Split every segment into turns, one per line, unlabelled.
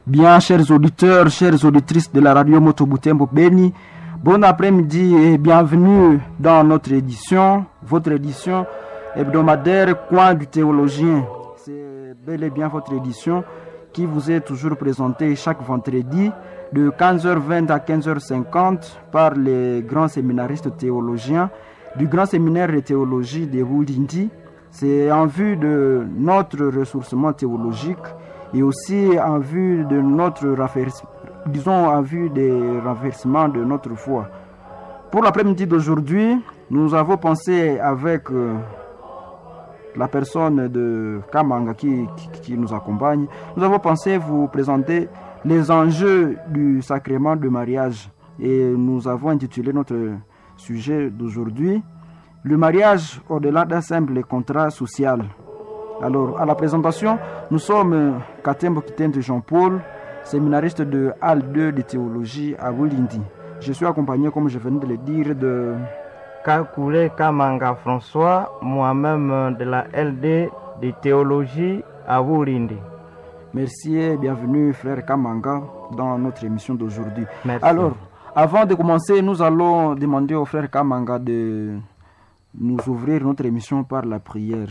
Bien, chers auditeurs, chères auditrices de la radio Moto Butembo Beni, bon après-midi et bienvenue dans notre édition, votre édition hebdomadaire Coin du théologien. C'est bel et bien votre édition qui vous est toujours présentée chaque vendredi de 15h20 à 15h50 par les grands séminaristes théologiens du grand séminaire de théologie de Wulindi. C'est en vue de notre ressourcement théologique et aussi en vue de notre en vue des renversements de notre foi. Pour l'après-midi d'aujourd'hui, nous avons pensé avec la personne de Kamanga qui nous accompagne, nous avons pensé vous présenter les enjeux du sacrement de mariage et nous avons intitulé notre sujet d'aujourd'hui le mariage au-delà d'un simple contrat social. Alors, à la présentation, nous sommes Katembo Kitente Jean-Paul, séminariste de Hall 2 de théologie à Wulindi. Je suis accompagné, comme je venais de le dire, de
Kakule Kamanga François, moi-même de la LD de théologie à Wulindi.
Merci et bienvenue, frère Kamanga, dans notre émission d'aujourd'hui.
Merci.
Alors, avant de commencer, nous allons demander au frère Kamanga de nous ouvrir notre émission par la prière.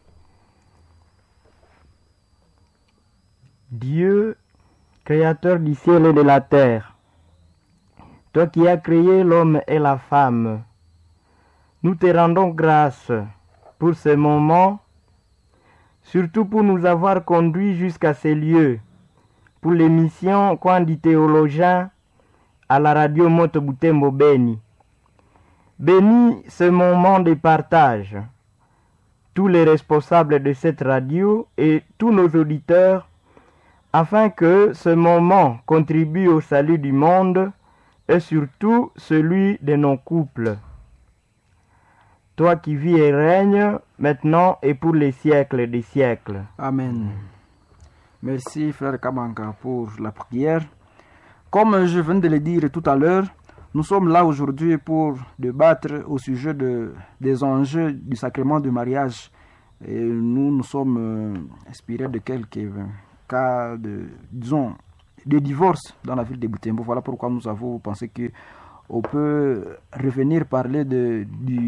Dieu, créateur du ciel et de la terre, toi qui as créé l'homme et la femme, nous te rendons grâce pour ce moment, surtout pour nous avoir conduits jusqu'à ces lieux, pour l'émission Coin du théologien à la radio Moto Butembo Beni. Bénis ce moment de partage, tous les responsables de cette radio et tous nos auditeurs, afin que ce moment contribue au salut du monde et surtout celui de nos couples. Toi qui vis et règnes maintenant et pour les siècles des siècles.
Amen. Merci frère Kamanga pour la prière. Comme je viens de le dire tout à l'heure, nous sommes là aujourd'hui pour débattre au sujet des enjeux du sacrement du mariage. Et nous sommes inspirés de quelques cas de divorce dans la ville de Butembo. Voilà pourquoi nous avons pensé qu'on peut revenir parler de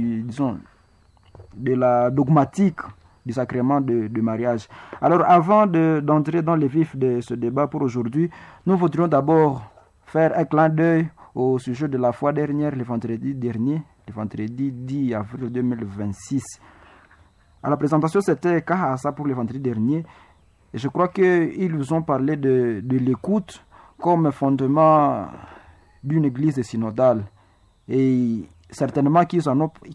la dogmatique du sacrement de mariage. Alors avant d'entrer dans le vif de ce débat pour aujourd'hui, nous voudrions d'abord faire un clin d'œil au sujet de la fois dernière, le vendredi 10 avril 2026. À la présentation, c'était Kahasa pour le vendredi dernier. Et je crois qu'ils vous ont parlé de l'écoute comme fondement d'une église synodale. Et certainement qu'ils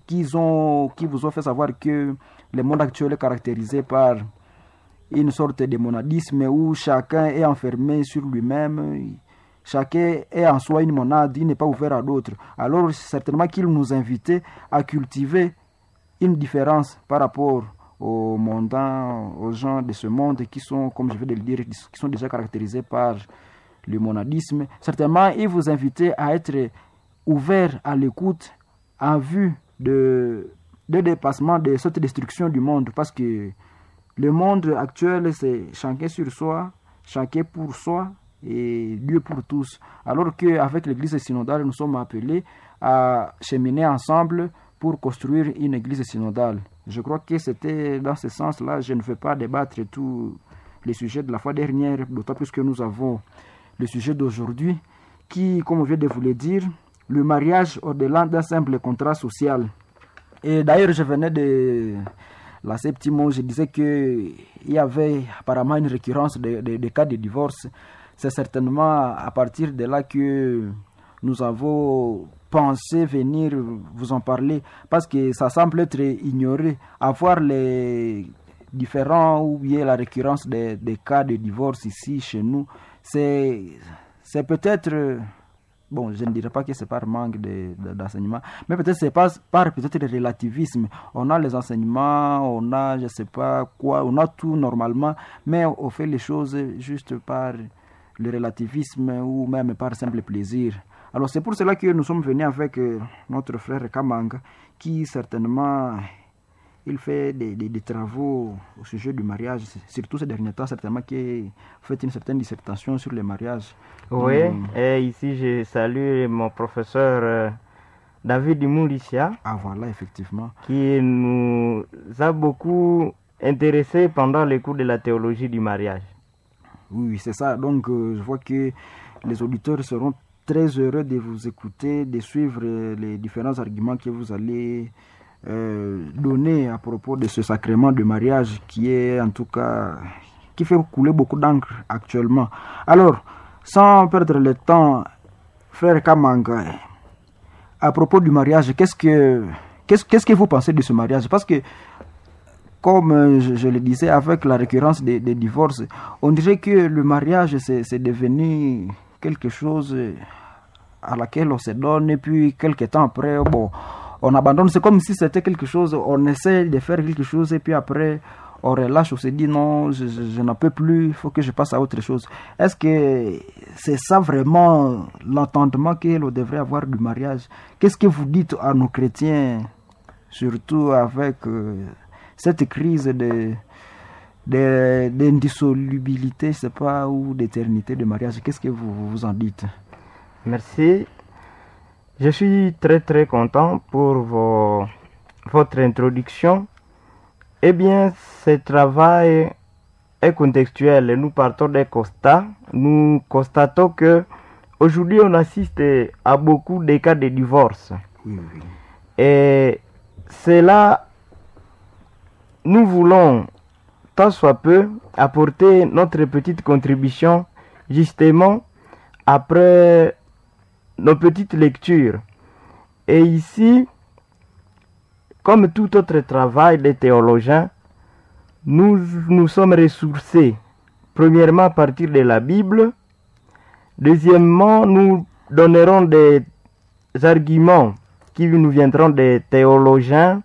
vous ont fait savoir que le monde actuel est caractérisé par une sorte de monadisme où chacun est enfermé sur lui-même. Chacun est en soi une monade, il n'est pas ouvert à d'autres. Alors certainement qu'ils nous invitaient à cultiver une différence par rapport aux mondains, aux gens de ce monde qui sont, comme je vais de le dire, qui sont déjà caractérisés par le monadisme. Certainement, ils vous invitaient à être ouverts à l'écoute en vue de dépassement de cette destruction du monde. Parce que le monde actuel, c'est chacun sur soi, chacun pour soi et Dieu pour tous. Alors qu'avec l'église synodale, nous sommes appelés à cheminer ensemble pour construire une église synodale. Je crois que c'était dans ce sens-là. Je ne vais pas débattre tous les sujets de la fois dernière, d'autant plus que nous avons le sujet d'aujourd'hui qui, comme je viens de vous le dire, le mariage au-delà d'un simple contrat social. Et d'ailleurs, je venais de la septime, je disais qu'il y avait apparemment une récurrence de cas de divorce. C'est certainement à partir de là que nous avons pensé venir vous en parler, parce que ça semble être ignoré. Avoir les différents ou bien la récurrence des cas de divorce ici chez nous, c'est peut-être, bon, je ne dirais pas que c'est par manque d'enseignement, mais peut-être c'est par peut-être le relativisme. On a les enseignements, on a je sais pas quoi, on a tout normalement, mais on fait les choses juste par le relativisme ou même par simple plaisir. Alors c'est pour cela que nous sommes venus avec notre frère Kamanga, qui certainement il fait des travaux au sujet du mariage, surtout ces derniers temps, certainement, qui fait une certaine dissertation sur les mariages.
Oui, et ici je salue mon professeur David Moulicia.
Ah voilà, effectivement.
Qui nous a beaucoup intéressés pendant les cours de la théologie du mariage.
Oui, c'est ça. Donc, je vois que les auditeurs seront très heureux de vous écouter, de suivre les différents arguments que vous allez donner à propos de ce sacrement de mariage qui est en tout cas, qui fait couler beaucoup d'encre actuellement. Alors, sans perdre le temps, frère Kamanga, à propos du mariage, qu'est-ce que vous pensez de ce mariage? Parce que, comme je le disais, avec la récurrence des divorces, on dirait que le mariage, c'est devenu quelque chose à laquelle on se donne, et puis quelques temps après, bon, on abandonne. C'est comme si c'était quelque chose, on essaie de faire quelque chose, et puis après, on relâche, on se dit non, je n'en peux plus, il faut que je passe à autre chose. Est-ce que c'est ça vraiment l'entendement qu'on devrait avoir du mariage? Qu'est-ce que vous dites à nos chrétiens, surtout avec cette crise d'indissolubilité, je sais pas, ou d'éternité de mariage? Qu'est-ce que vous en dites?
Merci. Je suis très très content pour votre introduction. Eh bien, ce travail est contextuel. Nous partons des constats. Nous constatons que aujourd'hui on assiste à beaucoup de cas de divorce.
Oui.
Et c'est là, nous voulons, tant soit peu, apporter notre petite contribution justement après nos petites lectures. Et ici, comme tout autre travail des théologiens, nous sommes ressourcés, premièrement à partir de la Bible, deuxièmement, nous donnerons des arguments qui nous viendront des théologiens,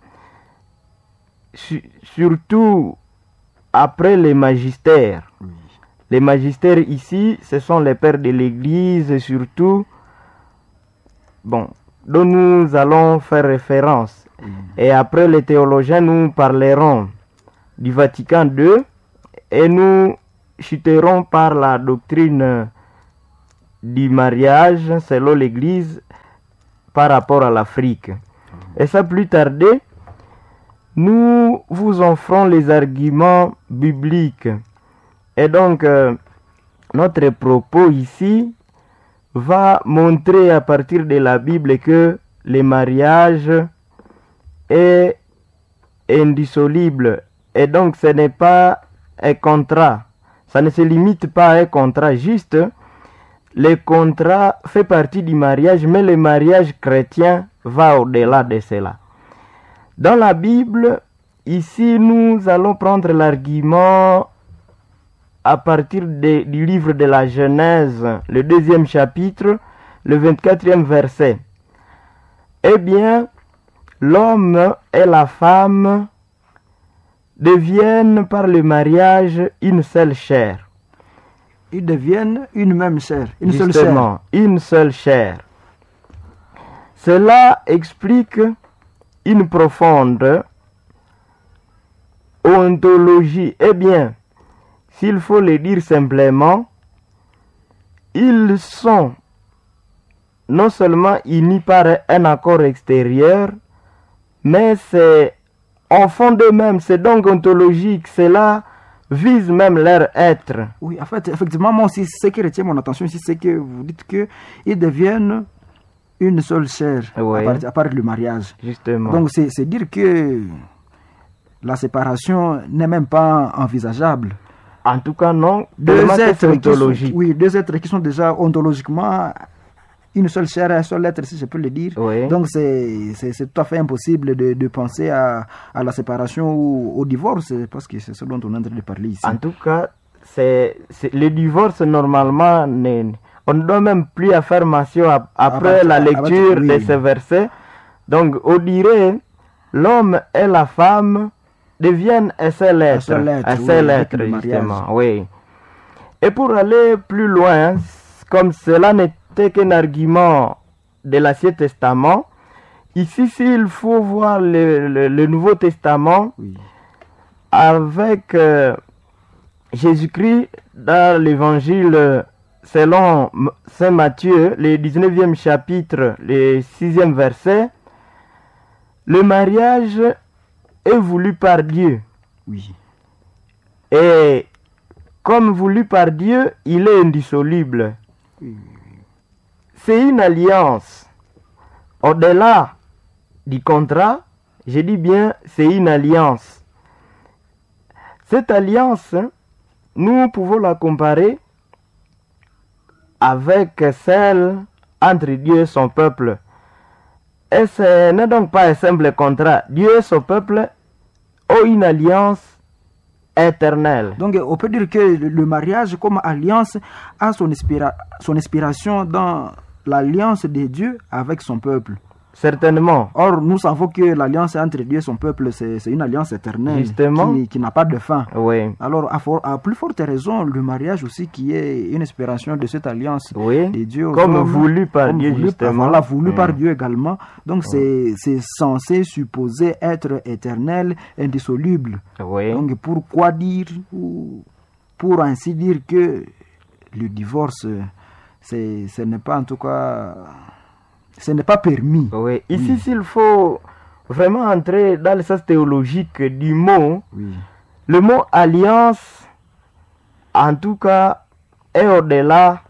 surtout après les magistères. Les magistères ici, ce sont les pères de l'Église, surtout, bon, dont nous allons faire référence. Et après les théologiens, nous parlerons du Vatican II et nous chuterons par la doctrine du mariage selon l'Église par rapport à l'Afrique. Et ça, plus tarder, nous vous offrons les arguments bibliques. Et donc, notre propos ici va montrer à partir de la Bible que le mariage est indissoluble. Et donc, ce n'est pas un contrat. Ça ne se limite pas à un contrat juste. Le contrat fait partie du mariage, mais le mariage chrétien va au-delà de cela. Dans la Bible, ici, nous allons prendre l'argument à partir du livre de la Genèse, le 2e chapitre, le 24e verset. Eh bien, l'homme et la femme deviennent par le mariage une seule chair.
Ils deviennent une même chair,
Justement, une seule chair. Cela explique une profonde ontologie. Eh bien, s'il faut le dire simplement, ils sont non seulement unis par un accord extérieur, mais c'est en fond d'eux-mêmes, c'est donc ontologique, cela vise même leur être.
Oui, en fait, effectivement, moi aussi, ce qui retient mon attention ici, c'est que vous dites qu'ils deviennent une seule chair,
Oui.
à part le mariage.
Justement.
Donc, c'est dire que la séparation n'est même pas envisageable.
En tout cas, non.
Deux êtres,
ontologiques.
deux êtres qui sont déjà ontologiquement une seule chair, un seul être, si je peux le dire.
Oui.
Donc, c'est tout à fait impossible de penser à la séparation ou au divorce, parce que c'est ce dont on est en train de parler ici.
En tout cas, le divorce, normalement, on ne doit même plus à faire mention après la lecture de ces versets. Donc, on dirait, l'homme et la femme deviennent un seul être. Un seul être, justement. Oui. Et pour aller plus loin, comme cela n'était qu'un argument de l'Ancien Testament, Ici, s'il faut voir le Nouveau Testament
Oui.
avec Jésus-Christ dans l'évangile selon Saint Matthieu, le 19e chapitre, le 6e verset, le mariage est voulu par Dieu.
Oui.
Et comme voulu par Dieu, il est indissoluble.
Oui.
C'est une alliance. Au-delà du contrat, je dis bien, c'est une alliance. Cette alliance, nous pouvons la comparer avec celle entre Dieu et son peuple. Et ce n'est donc pas un simple contrat. Dieu et son peuple ont une alliance éternelle.
Donc, on peut dire que le mariage comme alliance a son inspiration dans l'alliance de Dieu avec son peuple.
Certainement.
Or, nous savons que l'alliance entre Dieu et son peuple, c'est une alliance éternelle.
Justement.
Qui n'a pas de fin.
Oui.
Alors, à plus forte raison, le mariage aussi qui est une inspiration de cette alliance
Oui.
de Dieu.
Comme voulu par Dieu, justement.
Voilà, voulu par Dieu également. Donc, c'est censé supposer être éternel, indissoluble.
Oui.
Donc, pourquoi dire, pour ainsi dire que le divorce, ce n'est pas en tout cas... Ce n'est pas permis.
Oui. Ici, s'il faut vraiment entrer dans le sens théologique du mot,
oui.
Le mot alliance, en tout cas, est au-delà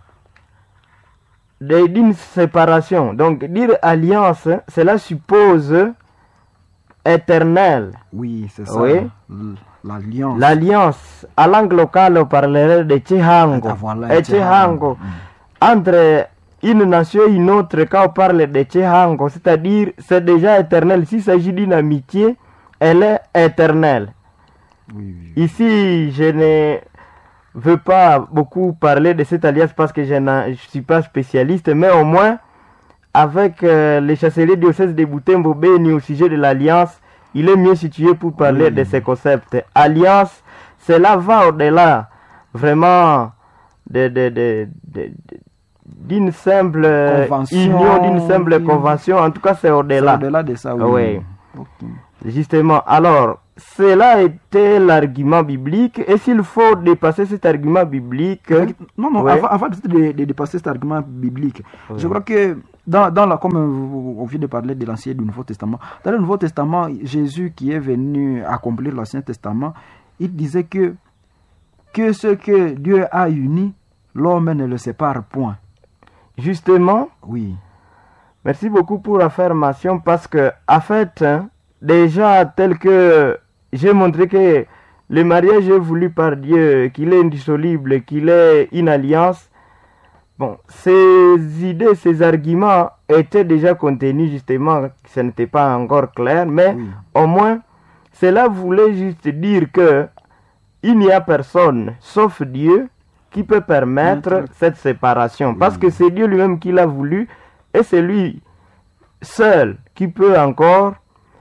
d'une séparation. Donc, dire alliance, cela suppose éternel.
Oui, c'est ça.
Oui.
L'alliance.
L'alliance, à langue locale, on parlerait de Tchehango.
Ah, voilà,
Tchehango. Entre une nation et une autre, quand on parle de Tchehango, c'est-à-dire c'est déjà éternel. S'il s'agit d'une amitié, elle est éternelle.
Oui.
Ici, je ne veux pas beaucoup parler de cette alliance parce que je ne suis pas spécialiste, mais au moins, avec les chanceliers diocèse de Butembo Beni au sujet de l'alliance, il est mieux situé pour parler de ces concepts. Alliance, cela va au-delà vraiment d'une simple union, d'une simple convention. En tout cas, c'est au-delà.
C'est au-delà de ça, oui.
Oui.
Okay.
Justement. Alors, cela était l'argument biblique. Et s'il faut dépasser cet argument biblique...
Non, oui. Avant de dépasser cet argument biblique, oui. Je crois que comme on vient de parler de l'Ancien et du Nouveau Testament, dans le Nouveau Testament, Jésus qui est venu accomplir l'Ancien Testament, il disait que ce que Dieu a uni, l'homme ne le sépare point.
Justement,
oui.
Merci beaucoup pour l'affirmation parce que, en fait, déjà tel que j'ai montré que le mariage est voulu par Dieu, qu'il est indissoluble, qu'il est une alliance, bon, ces idées, ces arguments étaient déjà contenus justement, ce n'était pas encore clair, mais oui. Au moins, cela voulait juste dire que il n'y a personne, sauf Dieu, qui peut permettre cette séparation. Parce que c'est Dieu lui-même qui l'a voulu et c'est lui seul qui peut encore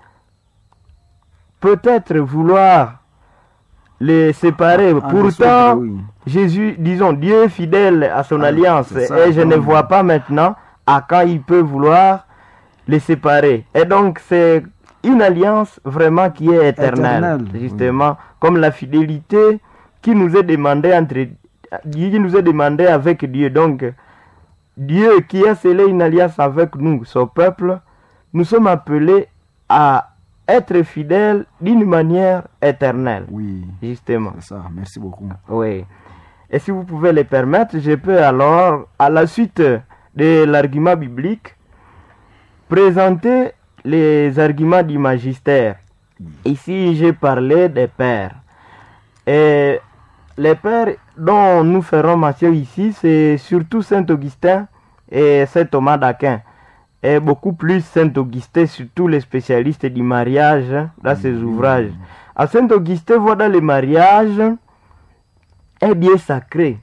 peut-être vouloir les séparer. Pourtant, Jésus, disons, Dieu est fidèle à son alliance ça, et je ne vois pas maintenant à quand il peut vouloir les séparer. Et donc, c'est une alliance vraiment qui est éternelle justement, comme la fidélité qui nous est demandée avec Dieu. Donc, Dieu qui a scellé une alliance avec nous, son peuple, nous sommes appelés à être fidèles d'une manière éternelle.
Oui,
justement.
C'est ça, merci beaucoup.
Oui. Et si vous pouvez le permettre, je peux alors, à la suite de l'argument biblique, présenter les arguments du magistère. Ici, j'ai parlé des pères. Et les pères dont nous ferons mention ici, c'est surtout Saint Augustin et Saint Thomas d'Aquin. Et beaucoup plus Saint Augustin, surtout les spécialistes du mariage dans ses ouvrages. À Saint Augustin, voilà le mariage est bien sacré.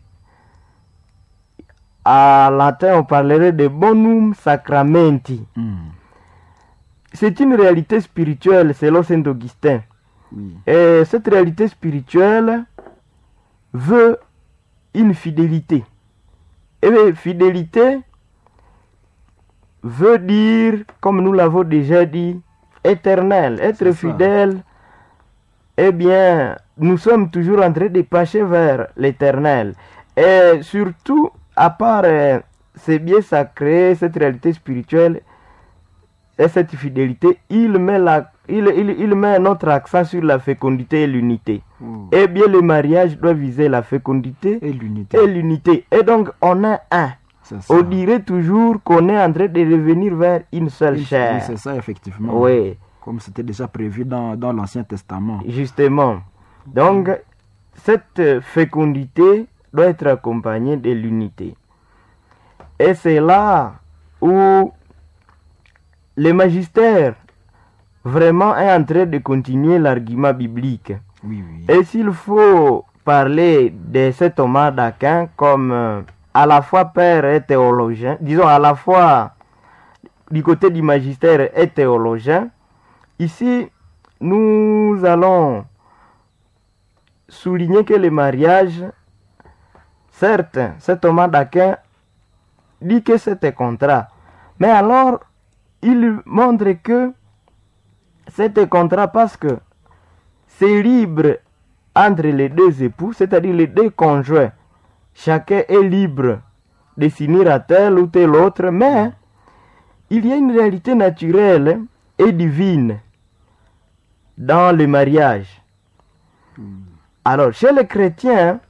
En latin, on parlerait de bonum sacramenti. C'est une réalité spirituelle selon Saint Augustin. Et cette réalité spirituelle veut une fidélité. Et fidélité veut dire, comme nous l'avons déjà dit, éternel. Être fidèle, eh bien, nous sommes toujours en train de passer vers l'éternel. Et surtout, à part ces biens sacrés, cette réalité spirituelle et cette fidélité, il met notre accent sur la fécondité et l'unité. Eh bien, le mariage doit viser la fécondité
et l'unité.
Et donc, on est un. On dirait toujours qu'on est en train de revenir vers une seule chair.
Oui, c'est ça, effectivement.
Oui.
Comme c'était déjà prévu dans l'Ancien Testament.
Justement. Donc, cette fécondité doit être accompagnée de l'unité. Et c'est là où le magistère vraiment est en train de continuer l'argument biblique.
Oui.
Et s'il faut parler de cet Thomas d'Aquin comme à la fois père et théologien, disons à la fois du côté du magistère et théologien, ici nous allons souligner que le mariage, certes, cet Thomas d'Aquin dit que c'est un contrat, mais alors il montre que c'est un contrat parce que c'est libre entre les deux époux, c'est-à-dire les deux conjoints. Chacun est libre de s'unir à tel ou tel autre, mais il y a une réalité naturelle et divine dans le mariage. Alors, chez les chrétiens,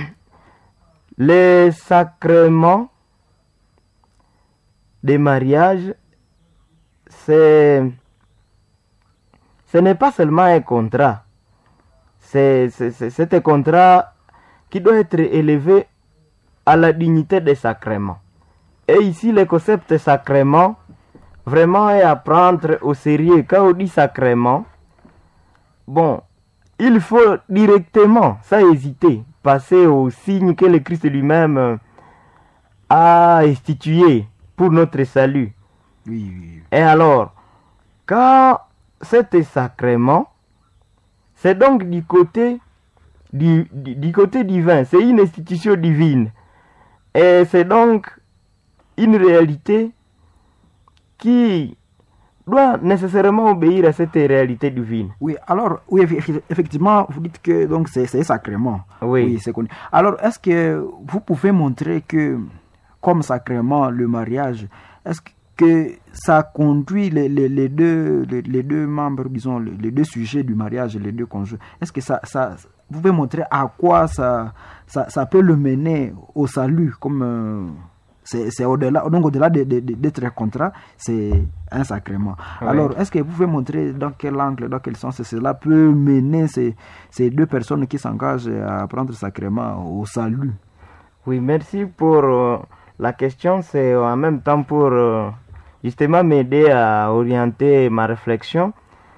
les sacrements de mariage, ce n'est pas seulement un contrat. C'est un contrat qui doit être élevé à la dignité des sacrements. Et ici, le concept de sacrement vraiment est à prendre au sérieux. Quand on dit sacrement, bon, il faut directement, sans hésiter, passer au signe que le Christ lui-même a institué pour notre salut.
Oui.
Et alors, quand c'est sacrement, c'est donc du côté divin, c'est une institution divine. Et c'est donc une réalité qui doit nécessairement obéir à cette réalité divine.
Oui, alors, oui, effectivement, vous dites que donc c'est sacrement.
Oui,
c'est connu. Alors, est-ce que vous pouvez montrer que, comme sacrement, le mariage, est-ce que ça conduit les deux membres, disons, les deux sujets du mariage, les deux conjoints, est-ce que vous pouvez montrer à quoi ça peut le mener au salut, comme c'est au-delà d'être un contrat, c'est un sacrement. Oui. Alors, est-ce que vous pouvez montrer dans quel angle, dans quel sens cela peut mener ces deux personnes qui s'engagent à prendre le sacrement au salut?
Oui, merci pour la question. C'est en même temps pour justement m'aider à orienter ma réflexion.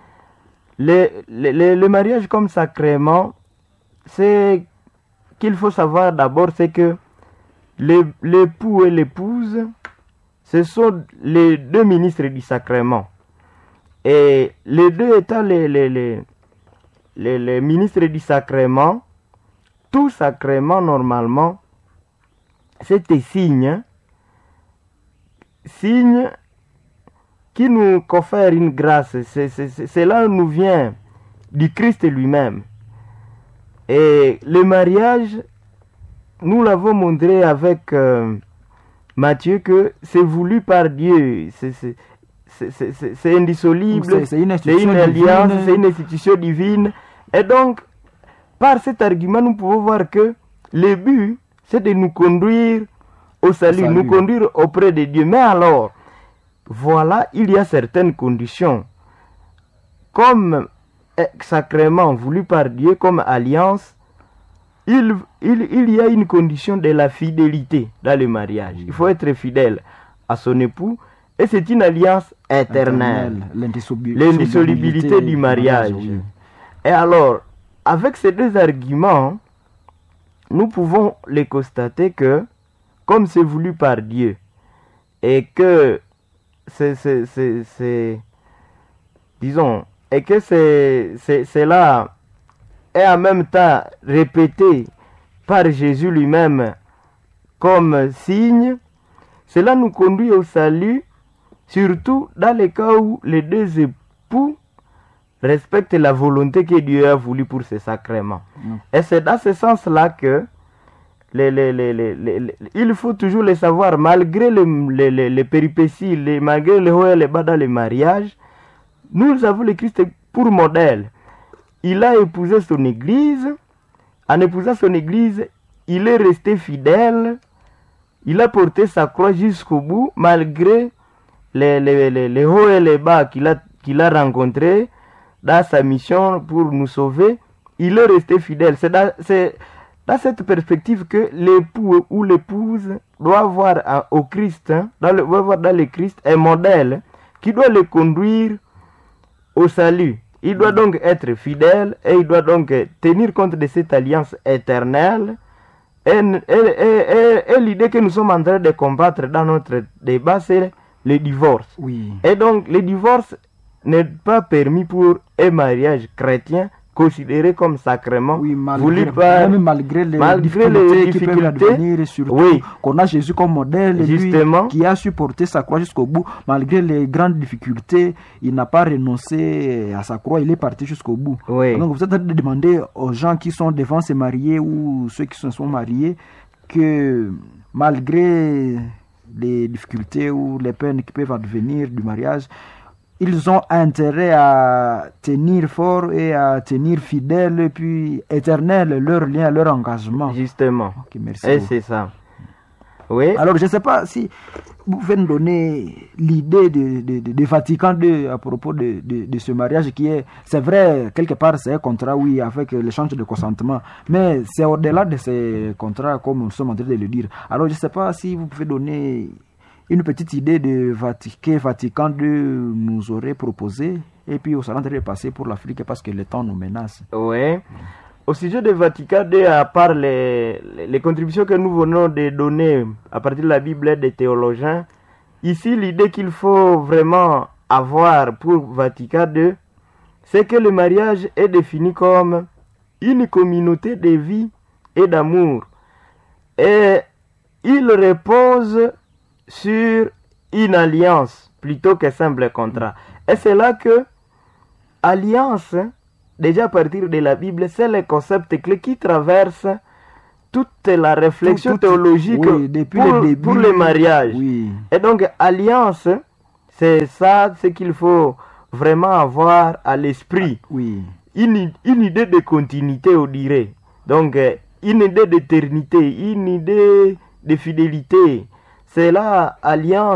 Le mariage comme sacrement, c'est qu'il faut savoir d'abord, c'est que l'époux et l'épouse, ce sont les deux ministres du sacrement. Et les deux étant les ministres du sacrement, tout sacrement normalement, c'est un signe qui nous confère une grâce. Cela nous vient du Christ lui-même. Et le mariage, nous l'avons montré avec Matthieu que c'est voulu par Dieu. C'est indissoluble. C'est une alliance, c'est une institution divine. Et donc, par cet argument, nous pouvons voir que le but, c'est de nous conduire au salut, nous conduire auprès de Dieu. Mais alors, voilà, il y a certaines conditions. Comme sacrement voulu par Dieu, comme alliance, il y a une condition de la fidélité dans le mariage. Il faut être fidèle à son époux et c'est une alliance éternelle. L'indissolubilité du mariage. Oui. Et alors, avec ces deux arguments, nous pouvons les constater que, comme c'est voulu par Dieu, et que cela est en même temps répété par Jésus lui-même comme signe, cela nous conduit au salut surtout dans les cas où les deux époux respectent la volonté que Dieu a voulu pour ce sacrement. Et c'est dans ce sens-là que il faut toujours le savoir, malgré les péripéties, malgré les hauts et les bas dans le mariage, nous avons le Christ pour modèle. Il a épousé son église. En épousant son église, il est resté fidèle. Il a porté sa croix jusqu'au bout, malgré les hauts et les bas qu'il a rencontrés dans sa mission pour nous sauver. Il est resté fidèle. C'est dans cette perspective que l'époux ou l'épouse doit voir au Christ, doit voir dans le Christ un modèle qui doit le conduire au salut. Il doit donc être fidèle et il doit donc tenir compte de cette alliance éternelle. Et l'idée que nous sommes en train de combattre dans notre débat, c'est le divorce.
Oui.
Et donc, le divorce n'est pas permis pour un mariage chrétien considéré comme sacrement.
Oui, malgré les difficultés qui peuvent advenir, et surtout qu'on a Jésus comme modèle, justement, lui qui a supporté sa croix jusqu'au bout, malgré les grandes difficultés, il n'a pas renoncé à sa croix, il est parti jusqu'au bout.
Oui.
Donc vous êtes en train de demander aux gens qui sont devant se marier ou ceux qui se sont mariés que malgré les difficultés ou les peines qui peuvent advenir du mariage, ils ont intérêt à tenir fort et à tenir fidèle et puis éternel leur lien, leur engagement.
Justement.
Okay, merci.
Et c'est ça. Oui.
Alors, je ne sais pas si vous pouvez nous donner l'idée de Vatican II à propos de ce mariage qui est, c'est vrai, quelque part, c'est un contrat, oui, avec l'échange de consentement, mais c'est au-delà de ces contrats, comme nous sommes en train de le dire. Alors, je ne sais pas si vous pouvez donner une petite idée de que Vatican II nous aurait proposé, et puis on s'en train passer pour l'Afrique parce que le temps nous menace.
Oui. Au sujet de Vatican II, à part les contributions que nous venons de donner à partir de la Bible et des théologiens, ici l'idée qu'il faut vraiment avoir pour Vatican II, c'est que le mariage est défini comme une communauté de vie et d'amour. Et il repose sur une alliance plutôt que simple contrat. Et c'est là que alliance, déjà à partir de la Bible, c'est le concept clé qui traverse toute la réflexion théologique pour le mariage.
Oui.
Et donc, alliance, c'est ça ce qu'il faut vraiment avoir à l'esprit.
Oui.
Une idée de continuité, on dirait. Donc, une idée d'éternité, une idée de fidélité. C'est là, alliance.